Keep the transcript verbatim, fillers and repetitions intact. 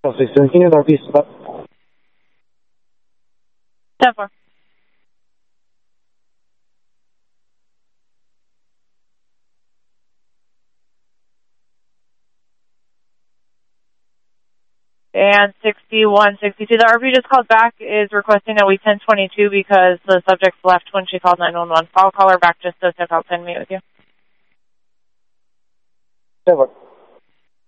sixteen Northeast. ten four. And sixty-one sixty-two. The R V just called back, is requesting a we ten twenty-two because the subject left when she called nine one one. I'll call her back just to step out and meet with you. ten four.